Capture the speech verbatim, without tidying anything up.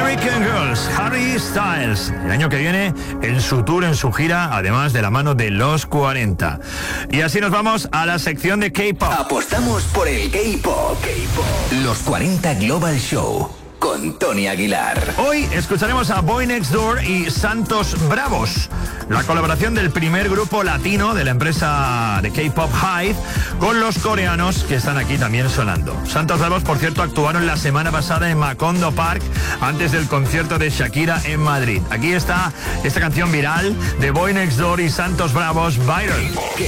American Girls, Harry Styles. El año que viene en su tour, en su gira, además de la mano de los cuarenta. Y así nos vamos a la sección de K-pop. Apostamos por el K-pop. K-pop. Los cuarenta Global Show con Tony Aguilar. Hoy escucharemos a Boy Next Door y Santos Bravos, la colaboración del primer grupo latino de la empresa de K-pop Hive con los coreanos que están aquí también sonando. Santos Bravos, por cierto, actuaron la semana pasada en Macondo Park antes del concierto de Shakira en Madrid. Aquí está esta canción viral de Boy Next Door y Santos Bravos, Viral.